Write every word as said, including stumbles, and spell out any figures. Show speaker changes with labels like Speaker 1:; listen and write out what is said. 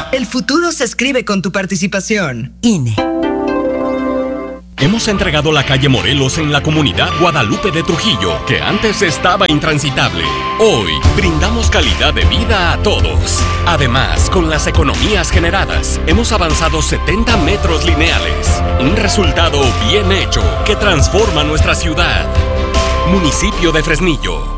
Speaker 1: El futuro se escribe con tu participación. I N E.
Speaker 2: Hemos entregado la calle Morelos en la comunidad Guadalupe de Trujillo, que antes estaba intransitable. Hoy brindamos calidad de vida a todos. Además, con las economías generadas, hemos avanzado setenta metros lineales. Un resultado bien hecho que transforma nuestra ciudad. Municipio de Fresnillo.